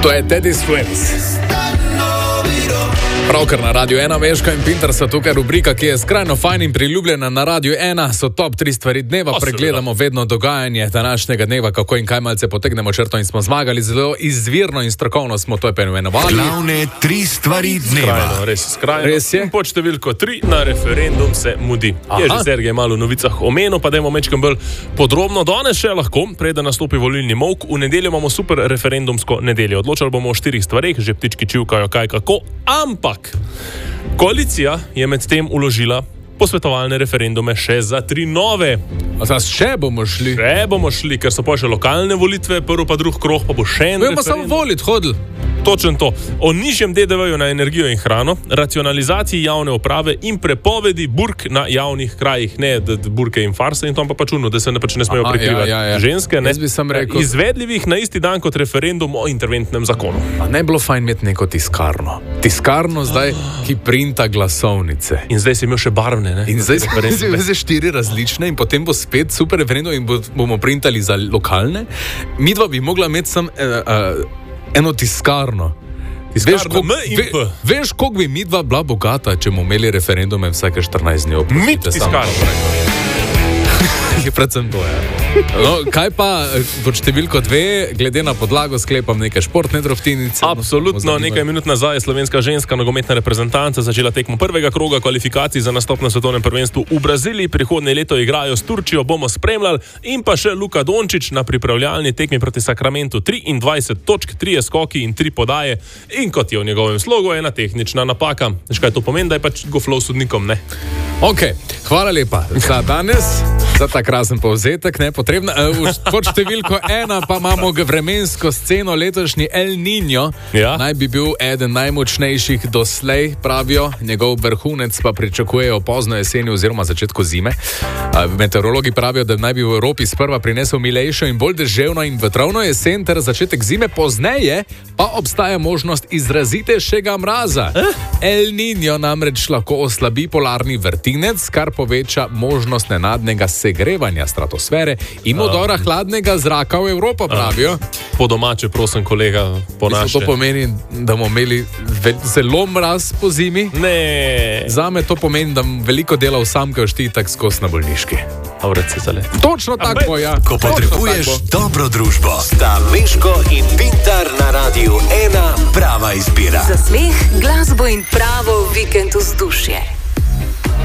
To je Teddy Swims. Pravkar na Radio 1, Veška in Pintar so tukaj rubrika, ki je skrajno fajn in priljubljena na Radio 1. So top 3 stvari dneva, pregledamo vedno dogajanje današnjega dneva, kako in kaj malce potegnemo črto in smo zmagali. Zelo izvirno in strokovno smo to poimenovali. Glavne 3 stvari dneva. Skrajno. Res je. Pod številko 3 na referendum se mudi. Aha. Je že Sergej malo v novicah omenil, pa dajmo mečkam bolj podrobno. Danes še lahko, preden nastopi volilni molk, v nedeljo imamo super referendumsko nedeljo. Odločali bomo o 4 stvareh, že ptički čivkajo kaj kako, ampak koalicija je med tem uložila posvetovalne referendume še za 3 nove. Še bomo šli. Še bomo šli, ker so pa še lokalne volitve, prvi pa drug krog, pa bo še en Bomo referendum. samo volit hodili. Točno to. O nižjem DDV-ju na energijo in hrano, racionalizaciji javne uprave in prepovedi burk na javnih krajih. Ne burke in farse in to pa čudno, da se ne smejo prikrivati ženske. Ne? Jaz bi sam rekel. Izvedljivih na isti dan kot referendum o interventnem zakonu. A ne bi bilo fajn imeti neko tiskarno. Tiskarno zdaj, ki printa glasovnice. In zdaj si imel še barvne, ne? In zdaj se 4 različne in potem bo spet super referendum in bomo printali za lokalne. Midva bi mogla imeti sam eno tiskarno. Veš, koliko bi midva bila bogata, če bomo imeli referendume vsake 14 dni. Mi tiskarno. Je predvsem to, No, kaj pa pod številko 2, glede na podlago sklepam neke športne drobtinice? Absolutno, nekaj minut nazaj je slovenska ženska nogometna reprezentanca začela tekmo prvega kroga kvalifikacij za nastop na svetovnem prvenstvu v Braziliji. Prihodnje leto igrajo s Turčijo, bomo spremljali. In pa še Luka Dončić na pripravljalni tekmi proti Sacramentu. 23 točk, 3 skoki in 3 podaje. In kot je v njegovem slogu, ena tehnična napaka. Veš kaj to pomeni, da je pač goflov sodnikom, ne? Ok, hvala lepa za danes, za ta krasen povzetek, nepotrebno. Pod številko 1 pa imamo vremensko sceno, letošnji El Niño. Ja. Naj bi bil eden najmočnejših doslej, pravijo. Njegov vrhunec pa pričakujejo pozno jeseni oziroma začetku zime. Meteorologi pravijo, da naj bi v Evropi sprva prinesel milejšo in bolj deževno in vetrovno jesen ter začetek zime, pozneje pa obstaja možnost izrazitejšega mraza. El Niño namreč lahko oslabi polarni vrtinec, kar poveča možnost nenadnega segrevanja stratosfere in odora hladnega zraka v Evropo, pravijo. Po domače, prosim, kolega, po naše. To pomeni, da bomo imeli zelo mraz po zimi? Ne. Zame to pomeni, da veliko dela v samke šti tak skos na bolniški. Točno tako, ja. Ko potrebuješ dobro družbo, sta Miško in Pintar na Radiu 1 prava izbira. Za smeh, glasbo in pravo vikend vzdušje.